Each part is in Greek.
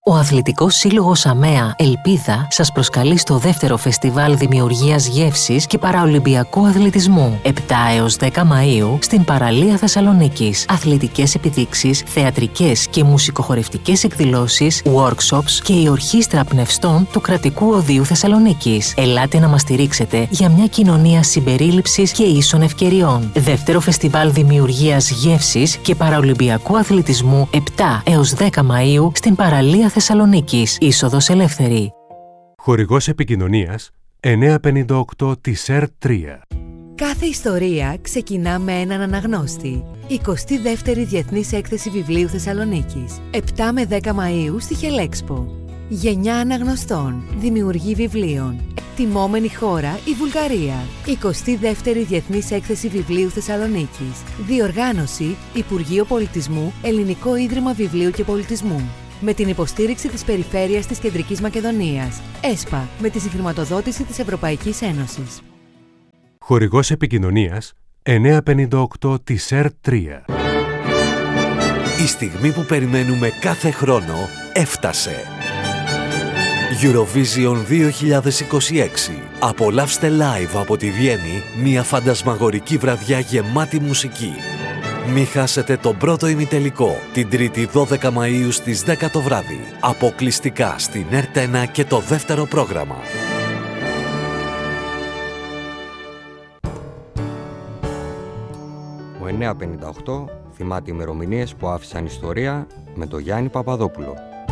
Ο Αθλητικός Σύλλογος ΑΜΕΑ Ελπίδα σας προσκαλεί στο δεύτερο φεστιβάλ δημιουργίας γεύσης και παραολυμπιακού αθλητισμού 7 έως 10 Μαΐου στην παραλία Θεσσαλονίκης. Αθλητικές επιδείξεις, θεατρικές και μουσικοχορευτικές εκδηλώσεις, workshops και η ορχήστρα πνευστών του Κρατικού Οδείου Θεσσαλονίκης. Ελάτε να μας στηρίξετε για μια κοινωνία συμπερίληψης και ίσων ευκαιριών. Δεύτερο φεστιβάλ δημιουργίας γεύσης και παραολυμπιακού αθλητισμού 7 έως 10 Μαΐου στην παραλία Θεσσαλονίκης, είσοδος ελεύθερη. Χορηγός επικοινωνίας 958 της ΕΡΤ3. Κάθε ιστορία ξεκινά με έναν αναγνώστη. 22η Διεθνής Έκθεση Βιβλίου Θεσσαλονίκης. 7 με 10 Μαΐου στη Χελέξπο. Γενιά αναγνωστών, δημιουργοί βιβλίων. Τιμόμενη χώρα η Βουλγαρία. 22η Διεθνής Έκθεση Βιβλίου Θεσσαλονίκης. Διοργάνωση Υπουργείο Πολιτισμού, Ελληνικό Ίδρυμα Βιβλίου και Πολιτισμού. Με την υποστήριξη της Περιφέρειας της Κεντρικής Μακεδονίας. ΕΣΠΑ, με τη συγχρηματοδότηση της Ευρωπαϊκής Ένωσης. Χορηγός επικοινωνίας 958 της ΕΡΤ3. Η στιγμή που περιμένουμε κάθε χρόνο έφτασε. Eurovision 2026. Απολαύστε live από τη Βιέννη μια φαντασμαγορική βραδιά γεμάτη μουσική. Μη χάσετε τον πρώτο ημιτελικό την 3η 12 Μαΐου στις 10 το βράδυ. Αποκλειστικά στην ΕΡΤ1 και το δεύτερο πρόγραμμα. Ο 958 θυμάται ημερομηνίες που άφησαν ιστορία με τον Γιάννη Παπαδόπουλο.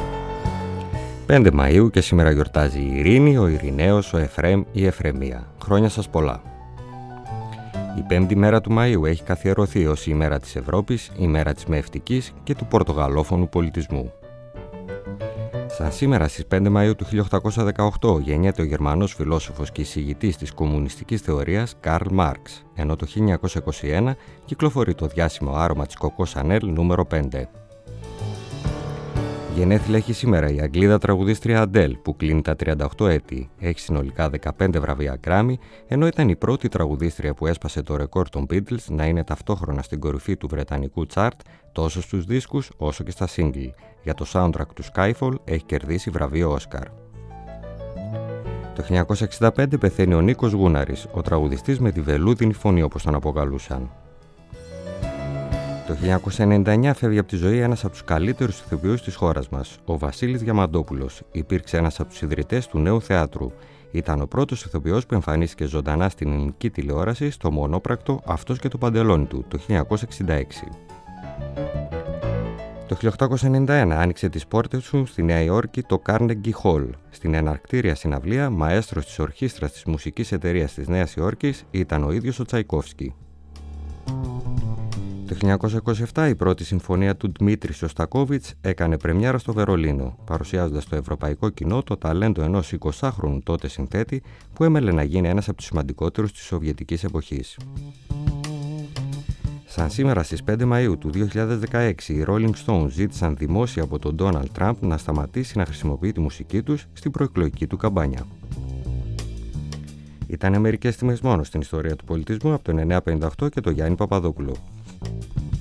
5 Μαΐου και σήμερα γιορτάζει η Ειρήνη, ο Ειρηναίος, ο Εφραίμ, η Εφρεμία. Χρόνια σας πολλά. Η 5η μέρα του Μαΐου έχει καθιερωθεί ως η ημέρα της Ευρώπης, η μέρα της μεευτικής και του πορτογαλόφωνου πολιτισμού. Σαν σήμερα στις 5 Μαΐου του 1818 γεννιέται ο Γερμανός φιλόσοφος και εισηγητής της κομμουνιστικής θεωρίας Καρλ Μάρξ, ενώ το 1921 κυκλοφορεί το διάσημο άρωμα της Coco Chanel νούμερο 5. Γενέθλια έχει σήμερα η Αγγλίδα τραγουδίστρια Αντέλ, που κλείνει τα 38 έτη. Έχει συνολικά 15 βραβεία Grammy, ενώ ήταν η πρώτη τραγουδίστρια που έσπασε το ρεκόρ των Beatles να είναι ταυτόχρονα στην κορυφή του βρετανικού τσάρτ τόσο στους δίσκους όσο και στα single. Για το soundtrack του Skyfall έχει κερδίσει βραβείο Oscar. Το 1965 πεθαίνει ο Νίκος Γούναρης, ο τραγουδιστής με τη βελούδινη φωνή όπως τον αποκαλούσαν. Το 1999 φεύγει από τη ζωή ένας από τους καλύτερους ηθοποιούς της χώρας μας, ο Βασίλης Διαμαντόπουλος. Υπήρξε ένας από τους ιδρυτές του Νέου Θεάτρου. Ήταν ο πρώτος ηθοποιός που εμφανίστηκε ζωντανά στην ελληνική τηλεόραση στο μονόπρακτο «Αυτός και το παντελόνι του» το 1966. Το 1891 άνοιξε τις πόρτες του στη Νέα Υόρκη το Carnegie Hall. Στην εναρκτήρια συναυλία, μαέστρος της ορχήστρας της μουσικής εταιρείας της Νέας Υόρκης ήταν ο ίδιος ο Τσαϊκόφσκι. Το 1927 η πρώτη συμφωνία του Δημήτρη Σωστακόβιτς έκανε πρεμιέρα στο Βερολίνο, παρουσιάζοντας στο ευρωπαϊκό κοινό το ταλέντο ενός 20χρονου τότε συνθέτη που έμελε να γίνει ένας από τους σημαντικότερους της σοβιετικής εποχής. Σαν σήμερα στις 5 Μαΐου του 2016 οι Rolling Stones ζήτησαν δημόσια από τον Ντόναλντ Τραμπ να σταματήσει να χρησιμοποιεί τη μουσική τους στην προεκλογική του καμπάνια. Ήταν μερικές στιγμές μόνο στην ιστορία του πολιτισμού από το 1958 και τον Γιάννη Παπαδόπουλο.